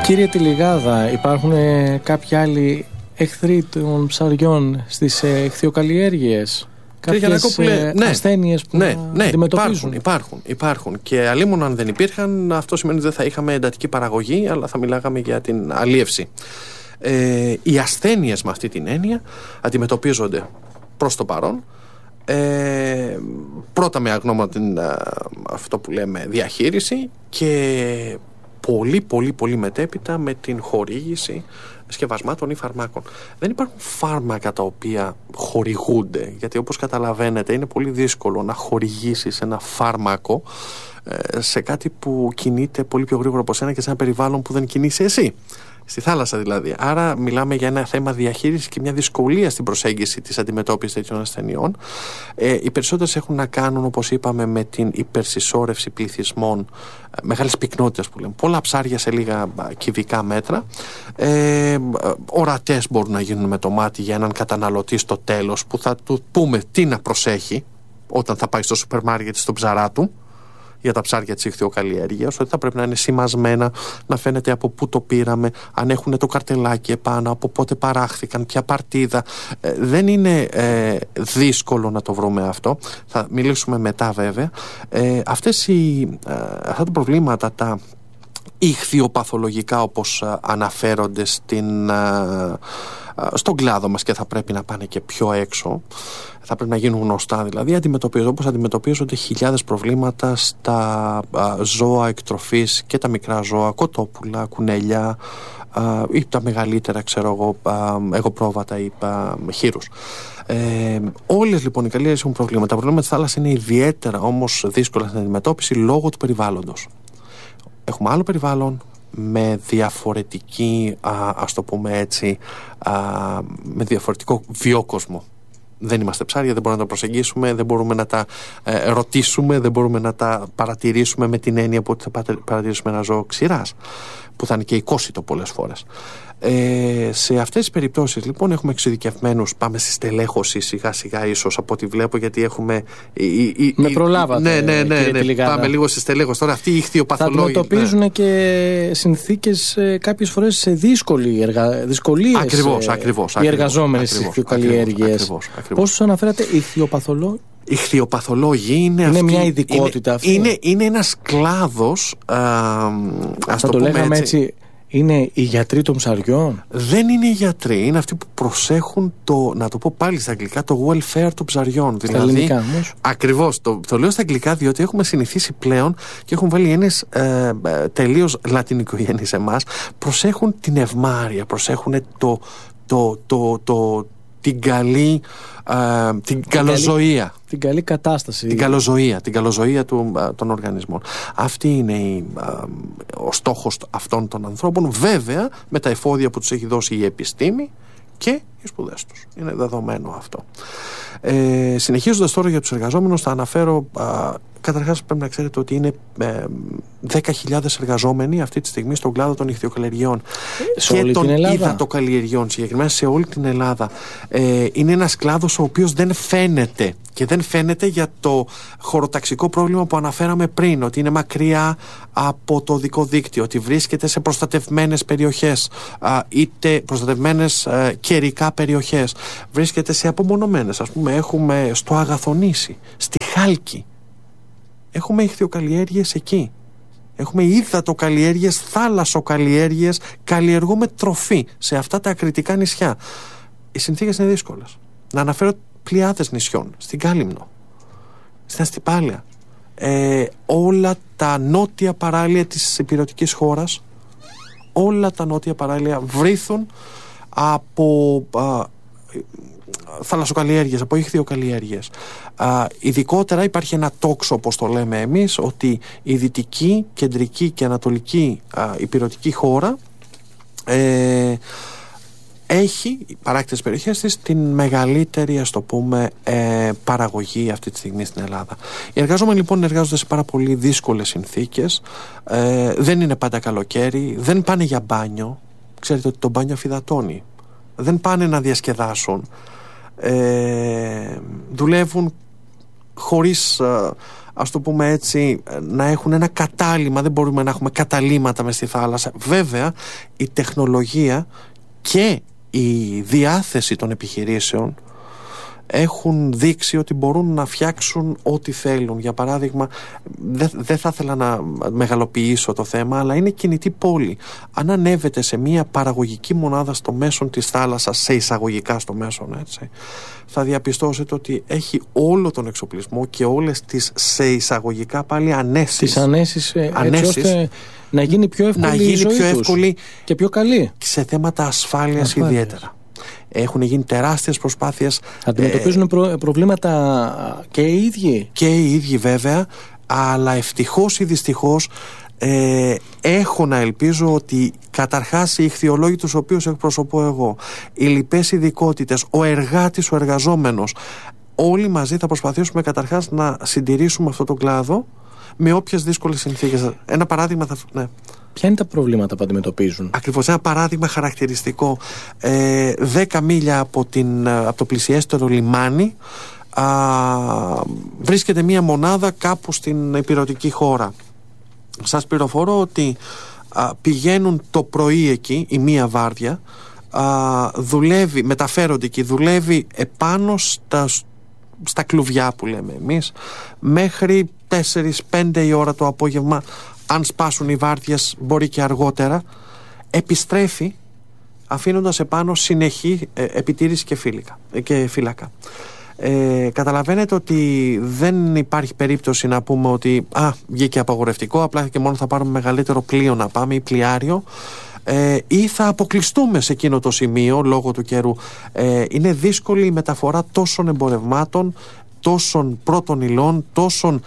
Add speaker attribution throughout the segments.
Speaker 1: Κύριε Τηλιγάδα, υπάρχουν κάποιοι άλλοι εχθροί των ψαριών στις ηχθειοκαλλιέργειες? Κάποιες ασθένειες που αντιμετωπίζουν?
Speaker 2: Υπάρχουν. Και αλίμονο αν δεν υπήρχαν, αυτό σημαίνει ότι δεν θα είχαμε εντατική παραγωγή, αλλά θα μιλάγαμε για την αλίευση. Οι ασθένειες με αυτή την έννοια αντιμετωπίζονται προς το παρόν πρώτα με αυτό που λέμε διαχείριση, και πολύ μετέπειτα με την χορήγηση σκευασμάτων ή φαρμάκων. Δεν υπάρχουν φάρμακα τα οποία χορηγούνται, γιατί όπως καταλαβαίνετε είναι πολύ δύσκολο να χορηγήσεις ένα φάρμακο σε κάτι που κινείται πολύ πιο γρήγορα από σένα και σε ένα περιβάλλον που δεν κινείσαι εσύ, στη θάλασσα δηλαδή. Άρα μιλάμε για ένα θέμα διαχείρισης και μια δυσκολία στην προσέγγιση της αντιμετώπισης τέτοιων ασθενειών. Οι περισσότερες έχουν να κάνουν, όπως είπαμε, με την υπερσυσσόρευση πληθυσμών μεγάλης πυκνότητας που λέμε. Πολλά ψάρια σε λίγα κυβικά μέτρα. Ορατές μπορούν να γίνουν με το μάτι για έναν καταναλωτή στο τέλος, που θα του πούμε τι να προσέχει όταν θα πάει στο σούπερ μάρκετ στον ψαρά του για τα ψάρια της ηχθειοκαλλιέργειας, ότι θα πρέπει να είναι σημασμένα, να φαίνεται από πού το πήραμε, αν έχουν το καρτελάκι επάνω, από πότε παράχθηκαν, ποια παρτίδα. Δεν είναι δύσκολο να το βρούμε αυτό. Θα μιλήσουμε μετά βέβαια. Αυτά τα προβλήματα, τα ηχθειοπαθολογικά όπως αναφέρονται στον κλάδο μας και θα πρέπει να πάνε και πιο έξω, θα πρέπει να γίνουν γνωστά δηλαδή, όπως αντιμετωπίζονται χιλιάδες προβλήματα στα ζώα εκτροφής και τα μικρά ζώα, κοτόπουλα, κουνέλια ή τα μεγαλύτερα, εγωπρόβατα ή χείρους. Όλες λοιπόν οι καλλιέργειες έχουν προβλήματα. Τα προβλήματα της θάλασσας είναι ιδιαίτερα όμως δύσκολα στην αντιμετώπιση λόγω του περιβάλλοντος. Έχουμε άλλο περιβάλλον με διαφορετική, ας το πούμε έτσι, με διαφορετικό βιόκοσμο. Δεν είμαστε ψάρια, δεν μπορούμε να τα προσεγγίσουμε, δεν μπορούμε να τα ρωτήσουμε, δεν μπορούμε να τα παρατηρήσουμε με την έννοια που θα παρατηρήσουμε ένα ζώο ξηράς, που θα είναι και οικόσιτο πολλές φορές. Σε αυτές τις περιπτώσεις λοιπόν έχουμε εξειδικευμένους, πάμε στη στελέχωση σιγά σιγά ίσως από ό,τι βλέπω, γιατί έχουμε
Speaker 1: με προλάβατε.
Speaker 2: Ναι, πάμε λίγο στη στελέχωση. Τώρα αυτοί οι ηχθειοπαθολόγοι θα
Speaker 1: αντιμετωπίζουν και συνθήκες κάποιες φορές σε δυσκολίες.
Speaker 2: Ακριβώς.
Speaker 1: Οι εργαζόμενοι στις ηχθειοκαλλιέργειες. Πώς τους αναφέρατε, ηχθειοπαθολόγοι?
Speaker 2: Οι ηχθειοπαθολόγοι είναι
Speaker 1: μια ειδικότητα αυτή.
Speaker 2: Είναι ένας κλάδος,
Speaker 1: ας το λέγαμε έτσι. Είναι οι γιατροί των ψαριών?
Speaker 2: Δεν είναι οι γιατροί, είναι αυτοί που προσέχουν να το πω πάλι στα αγγλικά, το welfare των ψαριών.
Speaker 1: Στα ελληνικά όμως?
Speaker 2: Ακριβώς, το λέω στα αγγλικά διότι έχουμε συνηθίσει πλέον και έχουν βάλει έννοιες τελείως λατινικογενείς εμάς. Προσέχουν την ευμάρεια, προσέχουν την καλοζωία.
Speaker 1: Την καλή κατάσταση.
Speaker 2: Την καλοζωία των οργανισμών. Αυτή είναι ο στόχος αυτών των ανθρώπων, βέβαια με τα εφόδια που τους έχει δώσει η επιστήμη και οι σπουδές τους. Είναι δεδομένο αυτό. Συνεχίζοντας τώρα για τους εργαζόμενους, θα αναφέρω καταρχάς πρέπει να ξέρετε ότι είναι 10.000 εργαζόμενοι αυτή τη στιγμή στον κλάδο των ηχθειοκαλλιεργειών και των υδατοκαλλιεργειών, συγκεκριμένα σε όλη την Ελλάδα. Είναι ένας κλάδος ο οποίος δεν φαίνεται, και δεν φαίνεται για το χωροταξικό πρόβλημα που αναφέραμε πριν, ότι είναι μακριά από το οδικό δίκτυο, ότι βρίσκεται σε προστατευμένες περιοχές, είτε προστατευμένες καιρικά περιοχές, βρίσκεται σε απομονωμένες. Ας πούμε έχουμε στο Αγαθονήσι, στη Χάλκη, έχουμε ηχθειοκαλλιέργειες εκεί. Έχουμε υδατοκαλλιέργειες, θάλασσοκαλλιέργειες, καλλιεργούμε τροφή σε αυτά τα ακριτικά νησιά. Οι συνθήκες είναι δύσκολες. Να αναφέρω πλειάδες νησιών, στην Κάλυμνο, στην Αστυπάλαια, όλα τα νότια παράλια της ηπειρωτικής χώρας, όλα τα νότια παράλια βρίθουν από θαλασσοκαλλιέργειες, από ηχθειοκαλλιέργειες. Ειδικότερα υπάρχει ένα τόξο, όπως το λέμε εμείς, ότι η δυτική, κεντρική και ανατολική ηπειρωτική χώρα έχει παράκτητες περιοχές της την μεγαλύτερη, ας το πούμε, παραγωγή αυτή τη στιγμή στην Ελλάδα. Οι εργαζόμενοι λοιπόν εργάζονται σε πάρα πολύ δύσκολες συνθήκες, δεν είναι πάντα καλοκαίρι, δεν πάνε για μπάνιο, ξέρετε ότι το μπάνιο αφυδατώνει, δεν πάνε να διασκεδάσουν, δουλεύουν χωρίς ας το πούμε έτσι, να έχουν ένα κατάλημα. Δεν μπορούμε να έχουμε καταλύματα μες στη θάλασσα. Βέβαια η τεχνολογία και η διάθεση των επιχειρήσεων έχουν δείξει ότι μπορούν να φτιάξουν ό,τι θέλουν. Για παράδειγμα, δεν θα ήθελα να μεγαλοποιήσω το θέμα, αλλά είναι κινητή πόλη. Αν ανέβετε σε μια παραγωγική μονάδα στο μέσον της θάλασσας, σε εισαγωγικά στο μέσον, έτσι, θα διαπιστώσετε ότι έχει όλο τον εξοπλισμό και όλες τις σε εισαγωγικά πάλι ανέσεις.
Speaker 1: Τις ανέσεις έτσι ώστε να γίνει πιο εύκολη η ζωή τους και πιο καλή.
Speaker 2: Σε θέματα ασφάλειας ιδιαίτερα. Έχουν γίνει τεράστιες προσπάθειες.
Speaker 1: Αντιμετωπίζουν προβλήματα και οι ίδιοι.
Speaker 2: Και οι ίδιοι βέβαια, αλλά ευτυχώς ή δυστυχώς έχω να ελπίζω ότι καταρχάς οι ιχθυολόγοι τους οποίους εκπροσωπώ εγώ, οι λοιπές ειδικότητες, ο εργάτης, ο εργαζόμενος, όλοι μαζί θα προσπαθήσουμε καταρχάς να συντηρήσουμε αυτό το κλάδο με όποιες δύσκολες συνθήκες. Ένα παράδειγμα ναι.
Speaker 1: Ποια είναι τα προβλήματα που αντιμετωπίζουν?
Speaker 2: Ακριβώς, ένα παράδειγμα χαρακτηριστικό. 10 μίλια από το πλησιέστερο λιμάνι βρίσκεται μια μονάδα κάπου στην ηπειρωτική χώρα. Σας πληροφορώ ότι πηγαίνουν το πρωί εκεί η μία βάρδια, δουλεύει, μεταφέρονται εκεί, δουλεύει επάνω στα κλουβιά που λέμε εμείς, μέχρι 4-5 η ώρα το απόγευμα. Αν σπάσουν οι βάρδιες μπορεί και αργότερα, επιστρέφει αφήνοντας επάνω συνεχή επιτήρηση και φύλακα. Καταλαβαίνετε ότι δεν υπάρχει περίπτωση να πούμε ότι βγήκε απαγορευτικό, απλά και μόνο θα πάρουμε μεγαλύτερο πλοίο να πάμε ή πλοιάριο, ή θα αποκλειστούμε σε εκείνο το σημείο λόγω του καιρού. Είναι δύσκολη η μεταφορά τόσων εμπορευμάτων, τόσων πρώτων υλών, τόσων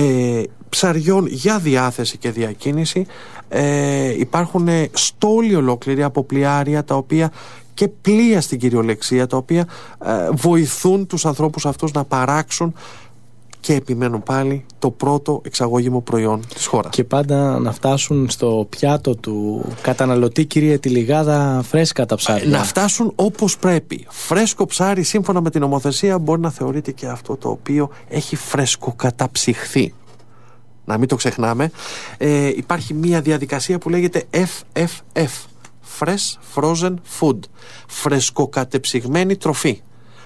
Speaker 2: ψαριών για διάθεση και διακίνηση. Υπάρχουν στόλοι ολόκληροι από πλοιάρια, τα οποία και πλοία στην κυριολεξία, τα οποία βοηθούν τους ανθρώπους αυτούς να παράξουν και επιμένουν πάλι το πρώτο εξαγώγημο προϊόν της χώρας.
Speaker 1: Και πάντα να φτάσουν στο πιάτο του καταναλωτή, κύριε Τιλιγάδα, φρέσκα τα ψάρια.
Speaker 2: Να φτάσουν όπως πρέπει. Φρέσκο ψάρι, σύμφωνα με την νομοθεσία, μπορεί να θεωρείται και αυτό το οποίο έχει φρεσκοκαταψυχθεί. Να μην το ξεχνάμε. Υπάρχει μια διαδικασία που λέγεται FFF, Fresh Frozen Food, φρεσκοκατεψυγμένη τροφή.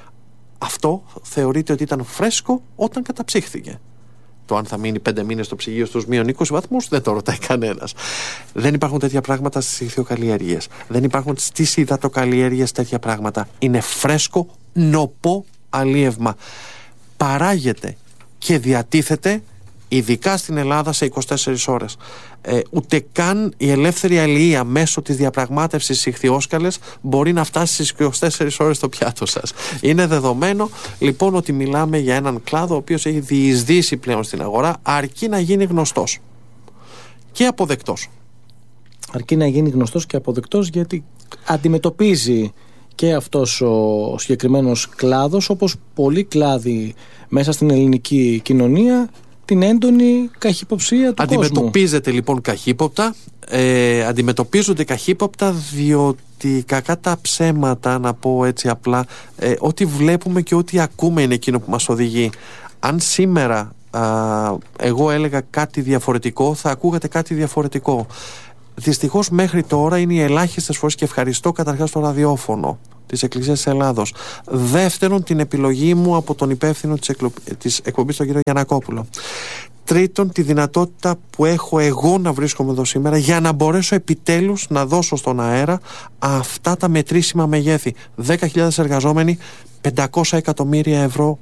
Speaker 2: Αυτό θεωρείται ότι ήταν φρέσκο όταν καταψύχθηκε. Το αν θα μείνει 5 μήνες στο ψυγείο στους -20 βαθμούς δεν το ρωτάει κανένας. Δεν υπάρχουν τέτοια πράγματα στις ηχθειοκαλλιέργειες. Δεν υπάρχουν στις υδατοκαλλιέργειες τέτοια πράγματα. Είναι φρέσκο, νοπό αλίευμα. Παράγεται και διατίθεται ειδικά στην Ελλάδα σε 24 ώρες. Ούτε καν η ελεύθερη αλληλεία μέσω της διαπραγμάτευσης στις ιχθυόσκαλες μπορεί να φτάσει στις 24 ώρες στο πιάτο σας. Είναι δεδομένο λοιπόν ότι μιλάμε για έναν κλάδο ο οποίος έχει διεισδύσει πλέον στην αγορά, αρκεί να γίνει γνωστός και αποδεκτός.
Speaker 1: Αρκεί να γίνει γνωστός και αποδεκτός, γιατί αντιμετωπίζει και αυτός ο συγκεκριμένος κλάδος, όπως πολλοί κλάδοι μέσα στην ελληνική κοινωνία, την έντονη καχυποψία του
Speaker 2: Αντιμετωπίζεται κόσμου. Λοιπόν καχύποπτα, αντιμετωπίζονται καχύποπτα, διότι κακά τα ψέματα, να πω έτσι απλά, ό,τι βλέπουμε και ό,τι ακούμε είναι εκείνο που μας οδηγεί. Αν σήμερα εγώ έλεγα κάτι διαφορετικό, θα ακούγατε κάτι διαφορετικό. Δυστυχώς μέχρι τώρα είναι οι ελάχιστες φορές, και ευχαριστώ καταρχάς το ραδιόφωνο της Εκκλησίας της Ελλάδος. Δεύτερον, την επιλογή μου από τον υπεύθυνο της εκπομπής, τον κύριο Γιαννακόπουλο. Τρίτον, τη δυνατότητα που έχω εγώ να βρίσκομαι εδώ σήμερα για να μπορέσω επιτέλους να δώσω στον αέρα αυτά τα μετρήσιμα μεγέθη. 10.000 εργαζόμενοι, 500 εκατομμύρια ευρώ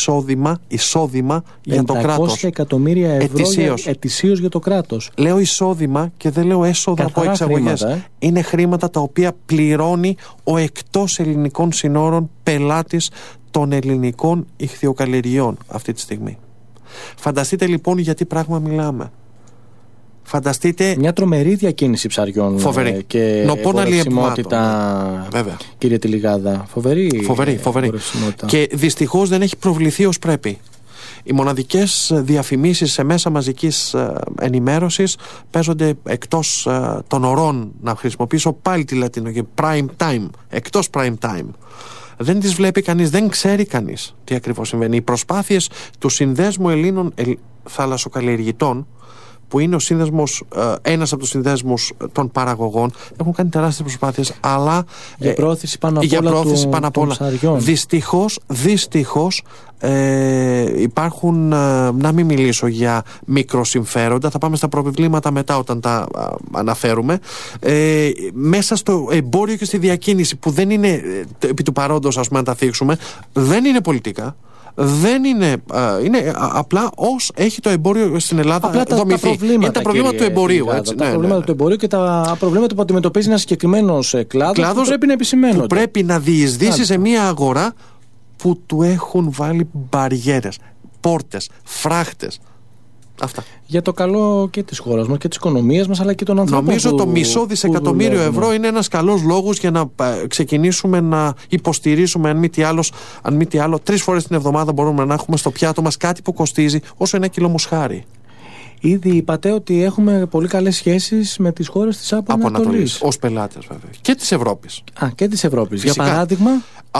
Speaker 2: εισόδημα για το κράτος.
Speaker 1: 500 εκατομμύρια ευρώ ετησίως για το κράτος.
Speaker 2: Λέω εισόδημα και δεν λέω έσοδα από εξαγωγές. Είναι χρήματα τα οποία πληρώνει ο εκτός ελληνικών συνόρων πελάτης των ελληνικών ιχθυοκαλλιεργειών αυτή τη στιγμή. Φανταστείτε λοιπόν για τι πράγμα μιλάμε. Φανταστείτε
Speaker 1: μια τρομερή διακίνηση ψαριών.
Speaker 2: Φοβερή.
Speaker 1: Και εμπορευσιμότητα, κύριε Τιλιγάδα. Φοβερή.
Speaker 2: Και δυστυχώς δεν έχει προβληθεί ως πρέπει. Οι μοναδικές διαφημίσεις σε μέσα μαζικής ενημέρωσης παίζονται εκτός των ωρών, να χρησιμοποιήσω πάλι τη λατινική prime time, εκτός prime time. Δεν τις βλέπει κανείς, δεν ξέρει κανείς τι ακριβώς συμβαίνει. Οι προσπάθειες του Συνδέσμου θαλασσοκαλλιεργητών, που είναι ένας από τους συνδέσμους των παραγωγών, έχουν κάνει τεράστιες προσπάθειες, αλλά
Speaker 1: για πρόθεση πάνω απ' όλα ψαριών.
Speaker 2: Δυστυχώς υπάρχουν, να μην μιλήσω για μικροσυμφέροντα, θα πάμε στα προβλήματα μετά όταν τα αναφέρουμε, μέσα στο εμπόριο και στη διακίνηση, που δεν είναι επί του παρόντος, ας πούμε, να τα θίξουμε, δεν είναι πολιτικά. Δεν είναι, είναι απλά ως έχει το εμπόριο στην Ελλάδα δομηθεί. Είναι τα προβλήματα του εμπορίου.
Speaker 1: Τα προβλήματα του εμπορίου και τα προβλήματα που αντιμετωπίζει ένας συγκεκριμένος κλάδος που πρέπει να επισημαίνονται.
Speaker 2: Που πρέπει να διεισδύσει σε μια αγορά που του έχουν βάλει μπαριέρες, πόρτες, φράχτες. Αυτά.
Speaker 1: Για το καλό και της χώρας μας και της οικονομίας μας, αλλά και των ανθρώπων.
Speaker 2: Νομίζω το μισό δισεκατομμύριο ευρώ είναι ένας καλός λόγος για να ξεκινήσουμε να υποστηρίσουμε, αν μη τι άλλο, 3 φορές την εβδομάδα μπορούμε να έχουμε στο πιάτο μας κάτι που κοστίζει όσο 1 κιλό μοσχάρι.
Speaker 1: Ήδη είπατε ότι έχουμε πολύ καλές σχέσεις με τις χώρες της Άπο Ανατολής.
Speaker 2: Ως πελάτες, βέβαια. Και της Ευρώπης.
Speaker 1: Και της Ευρώπης.
Speaker 2: Φυσικά.
Speaker 1: Για παράδειγμα.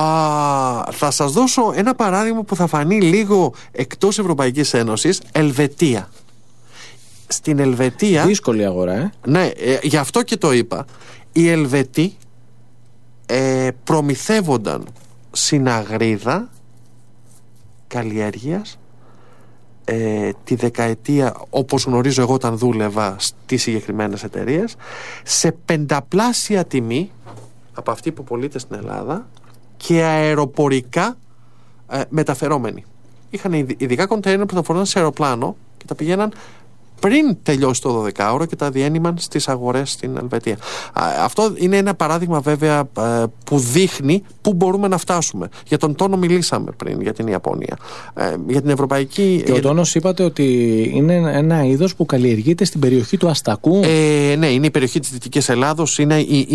Speaker 2: Θα σας δώσω ένα παράδειγμα που θα φανεί λίγο εκτός Ευρωπαϊκής Ένωσης. Ελβετία. Στην Ελβετία.
Speaker 1: Δύσκολη αγορά,
Speaker 2: Ναι, γι' αυτό και το είπα. Οι Ελβετοί προμηθεύονταν συναγρίδα καλλιέργειας τη δεκαετία, όπως γνωρίζω εγώ όταν δούλευα στις συγκεκριμένες εταιρείες, σε 5πλάσια τιμή από αυτή που πωλείται στην Ελλάδα και αεροπορικά μεταφερόμενοι. Είχαν ειδικά κοντέινερ που θα φορούσαν σε αεροπλάνο και τα πηγαίναν πριν τελειώσει το 12ωρο και τα διένυμαν στις αγορές στην Ελβετία. Αυτό είναι ένα παράδειγμα, βέβαια, που δείχνει πού μπορούμε να φτάσουμε. Για τον τόνο μιλήσαμε πριν, για την Ιαπωνία. Για την ευρωπαϊκή.
Speaker 1: Και ο τόνος είπατε ότι είναι ένα είδος που καλλιεργείται στην περιοχή του Αστακού.
Speaker 2: Ναι, είναι η περιοχή της Δυτικής Ελλάδος. Είναι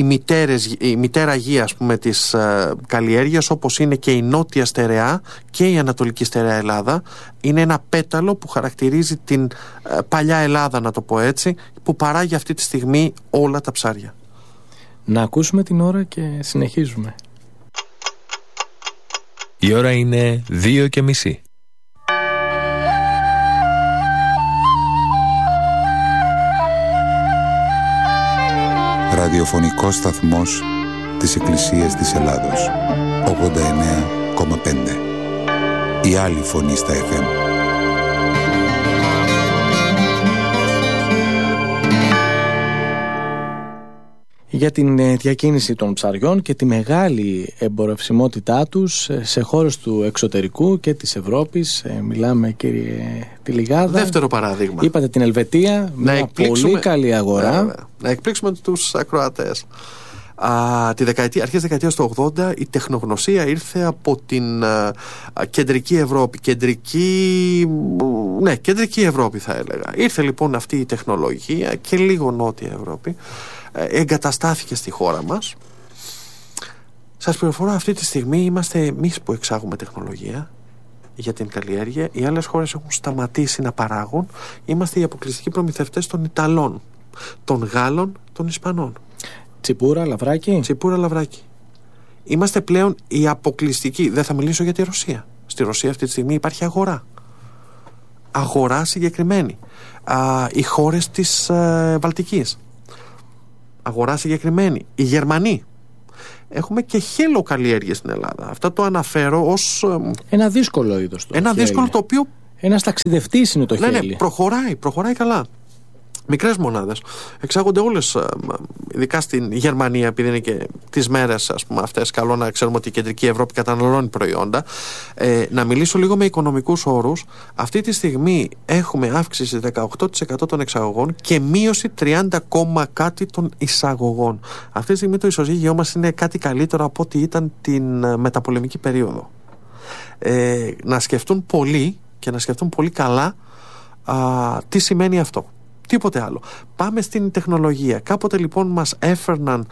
Speaker 2: η μητέρα γη, ας πούμε, της καλλιέργειας, όπως είναι και η νότια στερεά και η ανατολική στερεά Ελλάδα. Είναι ένα πέταλο που χαρακτηρίζει την παλιά Ελλάδα, να το πω έτσι, που παράγει αυτή τη στιγμή όλα τα ψάρια.
Speaker 1: Να ακούσουμε την ώρα και συνεχίζουμε.
Speaker 3: Η ώρα είναι 2:30.
Speaker 4: Ραδιοφωνικός σταθμός της Εκκλησίας της Ελλάδος, 89,5. Η άλλη φωνή στα FM.
Speaker 1: Για την διακίνηση των ψαριών και τη μεγάλη εμπορευσιμότητά τους σε χώρες του εξωτερικού και της Ευρώπης. Μιλάμε, κύριε Τηλιγάδα.
Speaker 2: Δεύτερο παράδειγμα.
Speaker 1: Είπατε την Ελβετία, μια πολύ καλή αγορά.
Speaker 2: Να εκπλήξουμε τους ακροατές. Αρχές δεκαετίας του 80 η τεχνογνωσία ήρθε από την κεντρική Ευρώπη. Κεντρική Ευρώπη θα έλεγα. Ήρθε λοιπόν αυτή η τεχνολογία και λίγο νότια Ευρώπη. Εγκαταστάθηκε στη χώρα μας. Σας πληροφορώ, αυτή τη στιγμή είμαστε εμείς που εξάγουμε τεχνολογία για την καλλιέργεια. Οι άλλες χώρες έχουν σταματήσει να παράγουν. Είμαστε οι αποκλειστικοί προμηθευτές των Ιταλών, των Γάλλων, των Ισπανών.
Speaker 1: Τσιπούρα, λαβράκι. Είμαστε πλέον οι αποκλειστικοί. Δεν θα μιλήσω για τη Ρωσία. Στη Ρωσία αυτή τη στιγμή υπάρχει αγορά. Αγορά συγκεκριμένη. Οι χώρες της Βαλτικής. Αγορά συγκεκριμένη. Οι Γερμανοί. Έχουμε και χέλοκαλλιέργειες στην Ελλάδα. Αυτό το αναφέρω ως ένα δύσκολο είδος.
Speaker 2: Δύσκολο το οποίο.
Speaker 1: Ένας ταξιδευτής είναι το χέλι.
Speaker 2: Ναι, προχωράει καλά. Μικρές μονάδες. Εξάγονται όλες, ειδικά στην Γερμανία, επειδή είναι και τις μέρες, ας πούμε, αυτές. Καλό να ξέρουμε ότι η κεντρική Ευρώπη καταναλώνει προϊόντα. Να μιλήσω λίγο με οικονομικούς όρους. Αυτή τη στιγμή έχουμε αύξηση 18% των εξαγωγών και μείωση 30, κάτι των εισαγωγών. Αυτή τη στιγμή το ισοζύγιό μας είναι κάτι καλύτερο από ό,τι ήταν την μεταπολεμική περίοδο. Να σκεφτούν πολύ και να σκεφτούν πολύ καλά τι σημαίνει αυτό. Τίποτε άλλο. Πάμε στην τεχνολογία. Κάποτε λοιπόν μας έφερναν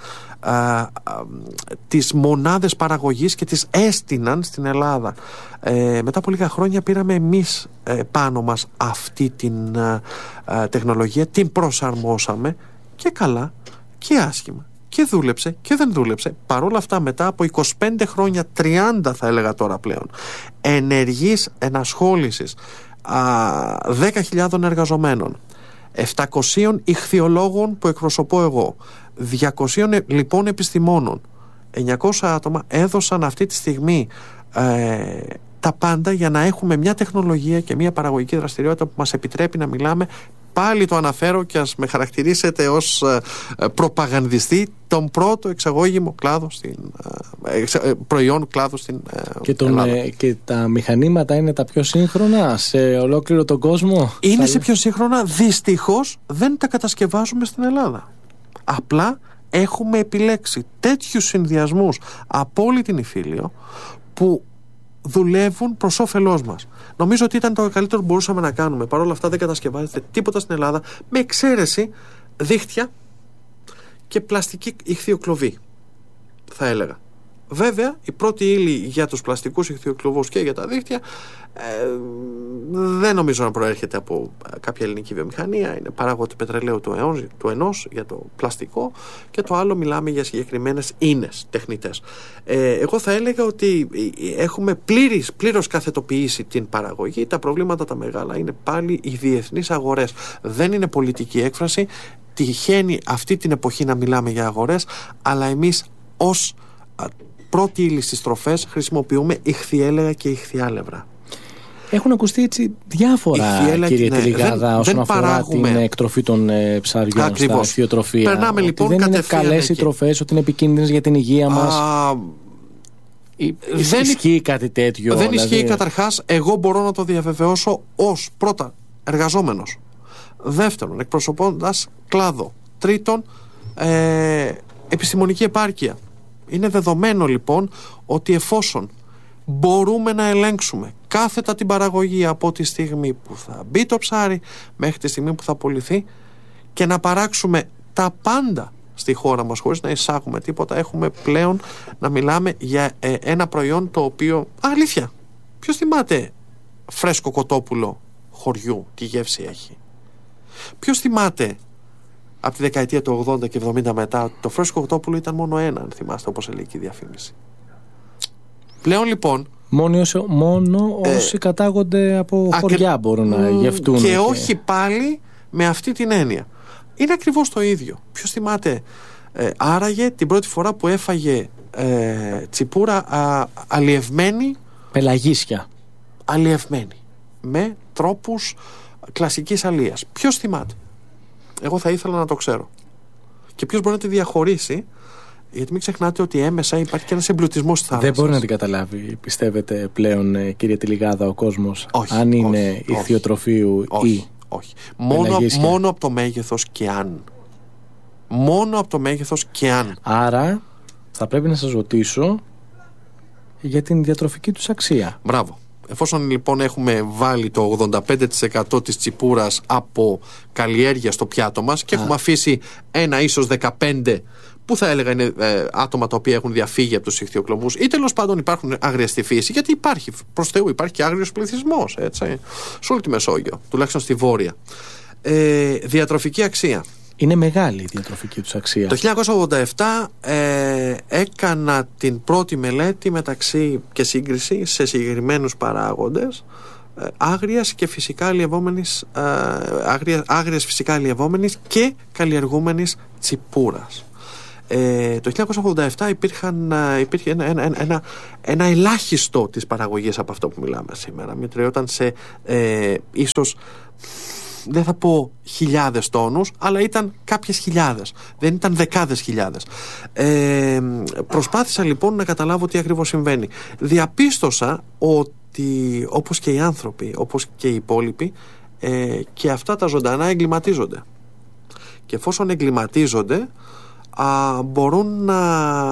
Speaker 2: τις μονάδες παραγωγής και τις έστειναν στην Ελλάδα. Μετά από λίγα χρόνια πήραμε εμείς πάνω μας αυτή την τεχνολογία, την προσαρμόσαμε και καλά και άσχημα. Και δούλεψε και δεν δούλεψε. Παρόλα αυτά, μετά από 25 χρόνια, 30 θα έλεγα τώρα πλέον, ενεργής ενασχόλησης 10.000 εργαζομένων, 700 ιχθυολόγων που εκπροσωπώ εγώ, 200 λοιπόν επιστημόνων, 900 άτομα έδωσαν αυτή τη στιγμή τα πάντα για να έχουμε μια τεχνολογία και μια παραγωγική δραστηριότητα που μας επιτρέπει να μιλάμε, πάλι το αναφέρω και ας με χαρακτηρίσετε ως προπαγανδιστή, τον πρώτο εξαγώγημο κλάδο προϊόν κλάδου στην Ελλάδα.
Speaker 1: Και τα μηχανήματα είναι τα πιο σύγχρονα σε ολόκληρο τον κόσμο.
Speaker 2: Είναι σε πιο σύγχρονα, δυστυχώς δεν τα κατασκευάζουμε στην Ελλάδα. Απλά έχουμε επιλέξει τέτοιους συνδυασμούς από όλη την Ιφίλιο που δουλεύουν προς όφελός μας. Νομίζω ότι ήταν το καλύτερο που μπορούσαμε να κάνουμε. Παρ' όλα αυτά δεν κατασκευάζεται τίποτα στην Ελλάδα, με εξαίρεση δίχτυα και πλαστική ιχθυοκλοβή, θα έλεγα. Βέβαια, η πρώτη ύλη για τους πλαστικούς ιχθυοκλοβούς και για τα δίχτυα δεν νομίζω να προέρχεται από κάποια ελληνική βιομηχανία. Είναι παράγωγο πετρελαίου του ενός για το πλαστικό, και το άλλο μιλάμε για συγκεκριμένες ίνες τεχνητές. Εγώ θα έλεγα ότι έχουμε πλήρως καθετοποιήσει την παραγωγή. Τα προβλήματα τα μεγάλα είναι πάλι οι διεθνείς αγορές. Δεν είναι πολιτική έκφραση. Τυχαίνει αυτή την εποχή να μιλάμε για αγορές, αλλά εμείς ως πρώτη ύλη στις τροφές χρησιμοποιούμε ιχθυέλαια και ιχθυάλευρα.
Speaker 1: Έχουν ακουστεί έτσι διάφορα, κύριε Τηλιγάδα, όσον αφορά την εκτροφή των ψαριών. Ακριβώς. Στα ιχθυοτροφία.
Speaker 2: Περνάμε λοιπόν
Speaker 1: δεν είναι καλές οι τροφές, ότι είναι επικίνδυνες για την υγεία μας. Δεν ισχύει κάτι τέτοιο?
Speaker 2: Δεν ισχύει. Καταρχάς, εγώ μπορώ να το διαβεβαιώσω ως πρώτα εργαζόμενος, δεύτερον εκπροσωπώντας κλάδο, τρίτον επιστημονική επάρκεια. Είναι δεδομένο λοιπόν ότι εφόσον μπορούμε να ελέγξουμε κάθετα την παραγωγή από τη στιγμή που θα μπει το ψάρι μέχρι τη στιγμή που θα πωληθεί και να παράξουμε τα πάντα στη χώρα μας χωρίς να εισάγουμε τίποτα, έχουμε πλέον να μιλάμε για ένα προϊόν το οποίο, αλήθεια, ποιος θυμάται φρέσκο κοτόπουλο χωριού, τι γεύση έχει? Ποιος θυμάται από τη δεκαετία του 80 και 70 μετά το φρέσκο κοτόπουλο ήταν μόνο ένα, αν θυμάστε, όπως έλεγε η διαφήμιση? Πλέον λοιπόν
Speaker 1: μόνο όσοι κατάγονται από χωριά μπορούν να γευτούν.
Speaker 2: Και όχι πάλι με αυτή την έννοια. Είναι ακριβώς το ίδιο. Ποιος θυμάται άραγε την πρώτη φορά που έφαγε τσιπούρα αλλιευμένη,
Speaker 1: πελαγίσια,
Speaker 2: αλλιευμένη με τρόπους κλασικής αλίας? Ποιος θυμάται? Εγώ θα ήθελα να το ξέρω. Και ποιος μπορεί να τη διαχωρίσει? Γιατί μην ξεχνάτε ότι έμεσα υπάρχει και ένας εμπλουτισμός στη θάλασσα.
Speaker 1: Δεν μπορεί να την καταλάβει, πιστεύετε, πλέον, κύριε Τηλιγάδα, ο κόσμος, αν είναι ιχθυοτροφείου ή
Speaker 2: όχι. Μόνο από το μέγεθος και αν. Μόνο από το μέγεθος και αν.
Speaker 1: Άρα θα πρέπει να σας ρωτήσω για την διατροφική τους αξία.
Speaker 2: Μπράβο. Εφόσον λοιπόν έχουμε βάλει το 85% της τσιπούρας από καλλιέργεια στο πιάτο μας και έχουμε αφήσει ένα ίσως 15% που θα έλεγα είναι άτομα τα οποία έχουν διαφύγει από τους ιχθυοκλοβούς ή τέλος πάντων υπάρχουν άγρια στη φύση, γιατί υπάρχει, προς Θεού, υπάρχει και άγριος πληθυσμός, έτσι, σε όλη τη Μεσόγειο, τουλάχιστον στη Βόρεια. Διατροφική αξία.
Speaker 1: Είναι μεγάλη η διατροφική τους αξία.
Speaker 2: Το 1987 έκανα την πρώτη μελέτη μεταξύ και σύγκριση σε συγκεκριμένους παράγοντες άγριας και φυσικά αλλιευόμενης, άγριας φυσικά αλλιευόμενης και καλλιεργούμενης τσιπούρας. Το 1987 υπήρχε ένα ελάχιστο της παραγωγής από αυτό που μιλάμε σήμερα. Μετριόταν σε ίσως, δεν θα πω χιλιάδες τόνους, αλλά ήταν κάποιες χιλιάδες, δεν ήταν δεκάδες χιλιάδες. Προσπάθησα λοιπόν να καταλάβω τι ακριβώς συμβαίνει. Διαπίστωσα ότι όπως και οι άνθρωποι, όπως και οι υπόλοιποι, και αυτά τα ζωντανά εγκληματίζονται. Και εφόσον εγκληματίζονται, μπορούν να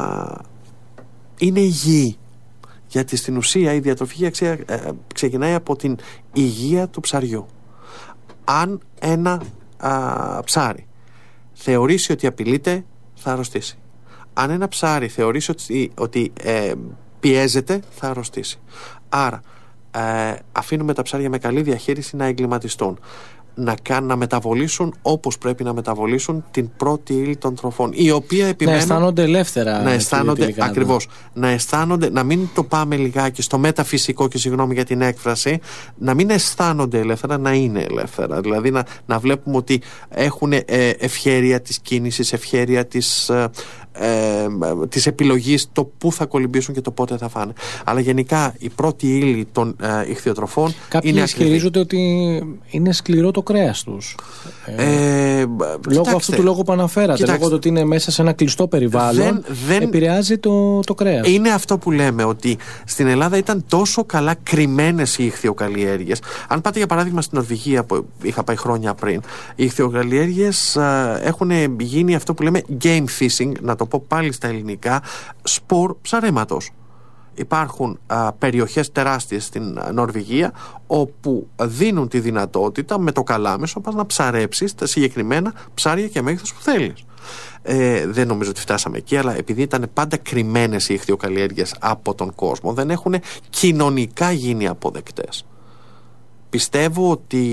Speaker 2: είναι υγιεί. Γιατί στην ουσία η διατροφική αξία ξεκινάει από την υγεία του ψαριού. Αν ένα ψάρι θεωρήσει ότι απειλείται, θα αρρωστήσει. Αν ένα ψάρι θεωρήσει ότι πιέζεται, θα αρρωστήσει. Άρα αφήνουμε τα ψάρια με καλή διαχείριση να εγκληματιστούν. να μεταβολήσουν όπως πρέπει να μεταβολήσουν την πρώτη ύλη των τροφών, η οποία επιμένουν
Speaker 1: να αισθάνονται ελεύθερα.
Speaker 2: Να αισθάνονται, ακριβώς, να αισθάνονται, να μην το πάμε λιγάκι στο μεταφυσικό, και συγγνώμη για την έκφραση, να μην αισθάνονται ελεύθερα, να είναι ελεύθερα. Δηλαδή να βλέπουμε ότι έχουν ευχέρεια της κίνησης, ευχέρεια της επιλογής, το πού θα κολυμπήσουν και το πότε θα φάνε. Αλλά γενικά η πρώτη ύλη των ιχθυοτροφών
Speaker 1: κάποιοι
Speaker 2: είναι
Speaker 1: ισχυρίζονται ότι είναι σκληρό το κρέας τους, λόγω αυτού του λόγου που αναφέρατε, λόγω του ότι είναι μέσα σε ένα κλειστό περιβάλλον, επηρεάζει το κρέας.
Speaker 2: Είναι αυτό που λέμε, ότι στην Ελλάδα ήταν τόσο καλά κρυμμένες οι ιχθυοκαλλιέργειες. Αν πάτε για παράδειγμα στην Νορβηγία, που είχα πάει χρόνια πριν, οι ιχθυοκαλλιέργειες έχουν γίνει αυτό που λέμε game fishing, να το πω πάλι στα ελληνικά, σπορ ψαρέματος. Υπάρχουν περιοχές τεράστιες στην Νορβηγία όπου δίνουν τη δυνατότητα με το καλάμεσο να ψαρέψεις τα συγκεκριμένα ψάρια και μέγεθος που θέλεις. Δεν νομίζω ότι φτάσαμε εκεί, αλλά επειδή ήταν πάντα κρυμμένες οι ιχθυοκαλλιέργειες από τον κόσμο, δεν έχουν κοινωνικά γίνει αποδεκτές. Πιστεύω ότι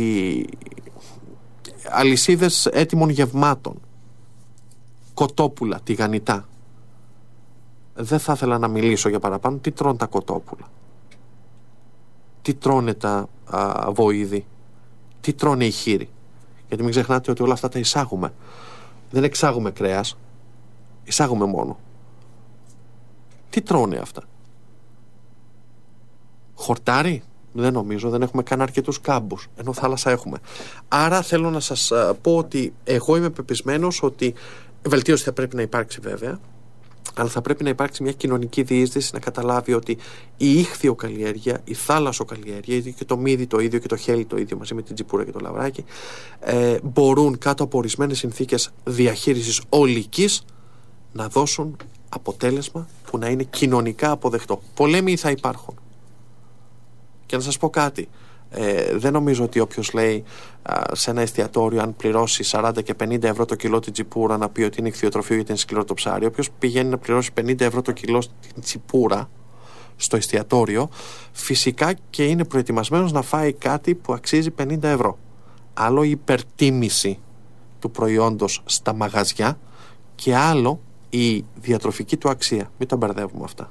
Speaker 2: αλυσίδες έτοιμων γευμάτων, κοτόπουλα, τηγανιτά, δεν θα ήθελα να μιλήσω για παραπάνω. Τι τρώνε τα κοτόπουλα, τι τρώνε τα βοήδη, τι τρώνε οι χείροι. Γιατί μην ξεχνάτε ότι όλα αυτά τα εισάγουμε. Δεν εξάγουμε κρέας, εισάγουμε μόνο. Τι τρώνε αυτά? Χορτάρι? Δεν νομίζω, δεν έχουμε καν αρκετούς κάμπους, ενώ θάλασσα έχουμε. Άρα θέλω να σας πω ότι εγώ είμαι πεπισμένος ότι βελτίωση θα πρέπει να υπάρξει βέβαια, αλλά θα πρέπει να υπάρξει μια κοινωνική διείσδυση, να καταλάβει ότι η ιχθυοκαλλιέργεια, η θάλασσοκαλλιέργεια, και το μύδι το ίδιο και το χέλι το ίδιο μαζί με την τσιπούρα και το λαβράκι, μπορούν κάτω από ορισμένες συνθήκες διαχείρισης ολικής να δώσουν αποτέλεσμα που να είναι κοινωνικά αποδεκτό. Πολέμοι θα υπάρχουν. Και να σας πω κάτι, δεν νομίζω ότι όποιος λέει σε ένα εστιατόριο, αν πληρώσει 40 και 50 ευρώ το κιλό την τσιπούρα, να πει ότι είναι ιχθυοτροφείο γιατί είναι σκληρό το ψάρι. Όποιος πηγαίνει να πληρώσει 50 ευρώ το κιλό την τσιπούρα στο εστιατόριο, φυσικά και είναι προετοιμασμένος να φάει κάτι που αξίζει 50 ευρώ. Άλλο η υπερτίμηση του προϊόντος στα μαγαζιά και άλλο η διατροφική του αξία. Μην τα μπερδεύουμε αυτά.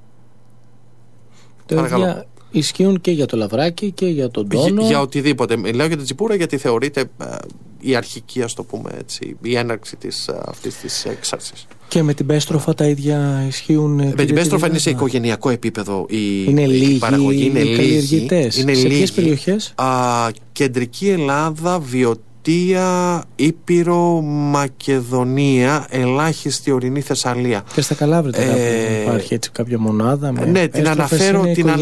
Speaker 1: Παρακαλώ. Ισχύουν και για το λαβράκι και για τον τόνο.
Speaker 2: Για οτιδήποτε. Μιλάω για την τσιπούρα γιατί θεωρείται η αρχική, ας το πούμε έτσι, η έναρξη αυτής της έξαρσης.
Speaker 1: Και με την πέστροφα τα ίδια ισχύουν?
Speaker 2: Με την πέστροφα είναι σε οικογενειακό επίπεδο
Speaker 1: είναι
Speaker 2: η παραγωγή. Είναι λίγοι
Speaker 1: καλλιεργητές. Σε ποιες περιοχές?
Speaker 2: Κεντρική Ελλάδα, Βιωτία, Ήπειρο, Μακεδονία, ελάχιστη ορεινή Θεσσαλία.
Speaker 1: Και στα Καλάβρητα υπάρχει έτσι κάποια μονάδα?
Speaker 2: Ναι, την αναφέρω.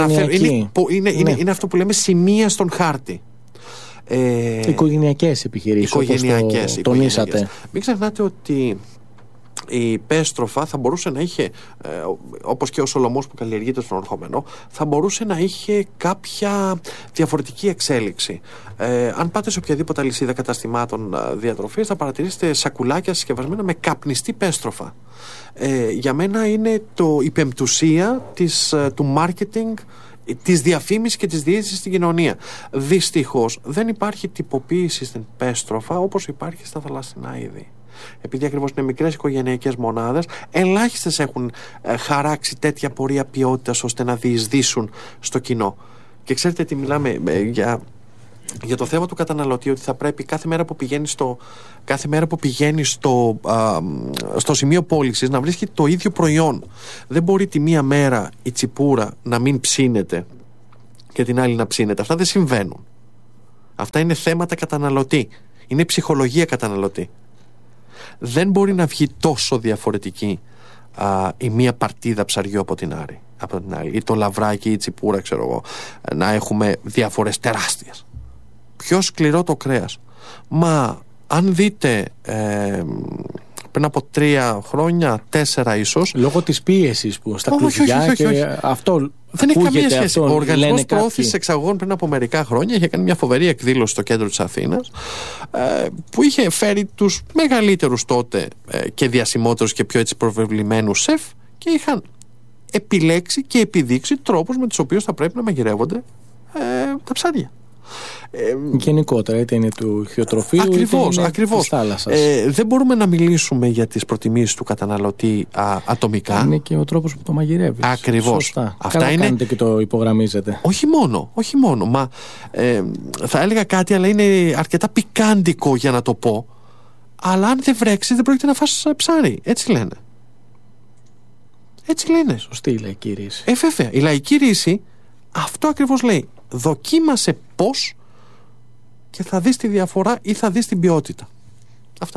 Speaker 2: Είναι αυτό που λέμε σημεία στον χάρτη.
Speaker 1: Οικογενειακές επιχειρήσεις, όπως το τονίσατε.
Speaker 2: Μην ξεχνάτε ότι η πέστροφα θα μπορούσε να είχε, όπως και ο Σολομός που καλλιεργείται στον Ορχόμενο, θα μπορούσε να είχε κάποια διαφορετική εξέλιξη. Αν πάτε σε οποιαδήποτε αλυσίδα καταστημάτων διατροφής, θα παρατηρήσετε σακουλάκια συσκευασμένα με καπνιστή πέστροφα. Για μένα είναι η πεμπτουσία του marketing, της διαφήμισης και της διείσδυσης στην κοινωνία. Δυστυχώς δεν υπάρχει τυποποίηση στην πέστροφα όπως υπάρχει στα θαλασσινά είδη. Επειδή ακριβώς είναι μικρές οικογενειακές μονάδες, ελάχιστες έχουν χαράξει τέτοια πορεία ποιότητας ώστε να διεισδύσουν στο κοινό. Και ξέρετε τι μιλάμε για το θέμα του καταναλωτή, ότι θα πρέπει κάθε μέρα που πηγαίνει στο σημείο πώλησης να βρίσκει το ίδιο προϊόν. Δεν μπορεί τη μία μέρα η τσιπούρα να μην ψήνεται και την άλλη να ψήνεται. Αυτά δεν συμβαίνουν. Αυτά είναι θέματα καταναλωτή. Είναι ψυχολογία καταναλωτή. Δεν μπορεί να βγει τόσο διαφορετική η μία παρτίδα ψαριού από την άλλη. Ή το λαβράκι ή η τσιπούρα, ξέρω εγώ, να έχουμε διαφορές τεράστιες. Πιο σκληρό το κρέας. Μα αν δείτε πριν από 3 χρόνια, 4 ίσως,
Speaker 1: λόγω της πίεσης που στα κλειδιά και αυτό
Speaker 2: δεν έχει καμία σχέση.
Speaker 1: Αυτό,
Speaker 2: ο Οργανισμός Πρόθεσης Εξαγωγών πριν από μερικά χρόνια είχε κάνει μια φοβερή εκδήλωση στο κέντρο της Αθήνας, που είχε φέρει τους μεγαλύτερους τότε και διασημότερους και πιο έτσι προβεβλημένους σεφ και είχαν επιλέξει και επιδείξει τρόπους με τους οποίους θα πρέπει να μαγειρεύονται τα ψάρια.
Speaker 1: Γενικότερα, είτε είναι του ηχθειοτροφείου,
Speaker 2: Ακριβώς,
Speaker 1: είτε είναι της θάλασσας.
Speaker 2: Δεν μπορούμε να μιλήσουμε για τις προτιμήσεις του καταναλωτή ατομικά.
Speaker 1: Είναι και ο τρόπος που το μαγειρεύεις.
Speaker 2: Ακριβώς.
Speaker 1: Σωστά.
Speaker 2: Αυτά
Speaker 1: Καλά
Speaker 2: είναι...
Speaker 1: κάνετε και το υπογραμμίζετε.
Speaker 2: Όχι μόνο. Μα θα έλεγα κάτι, αλλά είναι αρκετά πικάντικο για να το πω. Αλλά αν δεν βρέξει, δεν πρόκειται να φας ψάρι. Έτσι λένε.
Speaker 1: Σωστή η λαϊκή ρίση.
Speaker 2: Βέβαια. Η λαϊκή ρίση αυτό ακριβώς λέει. Δοκίμασε πώς και θα δεις τη διαφορά ή θα δεις την ποιότητα.